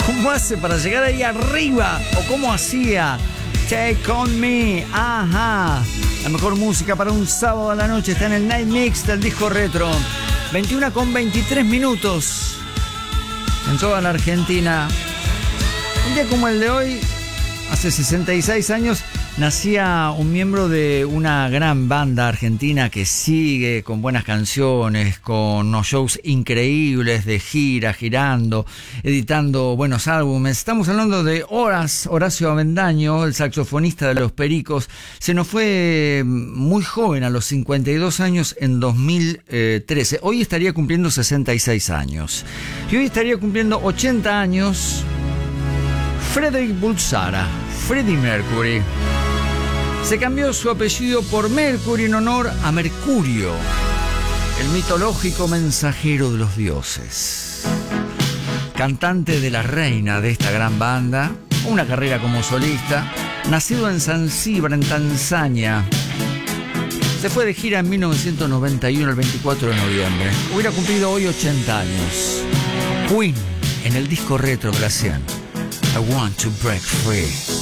¿Cómo hace para llegar ahí arriba? ¿O cómo hacía? Take On Me. Ajá. La mejor música para un sábado a la noche está en el Night Mix del disco retro. 21:23 en toda la Argentina. Un día como el de hoy, hace 66 años, nacía un miembro de una gran banda argentina que sigue con buenas canciones, con unos shows increíbles de gira, girando, editando buenos álbumes. Estamos hablando de Horacio Avendaño, el saxofonista de Los Pericos. Se nos fue muy joven, a los 52 años, en 2013. Hoy estaría cumpliendo 66 años. Y hoy estaría cumpliendo 80 años Frederick Bulsara, Freddie Mercury. Se cambió su apellido por Mercury en honor a Mercurio, el mitológico mensajero de los dioses. Cantante de la reina de esta gran banda, una carrera como solista, nacido en Zanzíbar, en Tanzania. Se fue de gira en 1991, el 24 de noviembre. Hubiera cumplido hoy 80 años. Queen, en el disco retro, Glacian. I want to break free.